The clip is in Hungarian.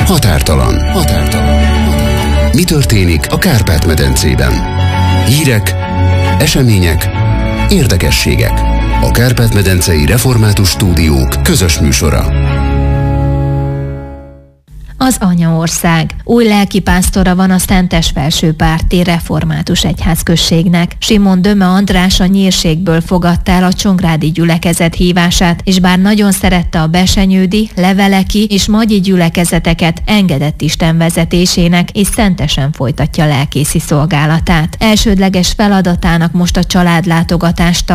Határtalan. Mi történik a Kárpát-medencében? Hírek, események, érdekességek. A Kárpát-medencei Református Stúdiók közös műsora. Az Anyaország. Új lelkipásztora van a Szentesfelsőpárti Református Egyházközségnek. Simon Döme András a Nyírségből fogadta el a csongrádi gyülekezet hívását, és bár nagyon szerette a besenyődi, leveleki és magyi gyülekezeteket, engedett Isten vezetésének és szentesen folytatja lelkészi szolgálatát. Elsődleges feladatának most a családlátogatást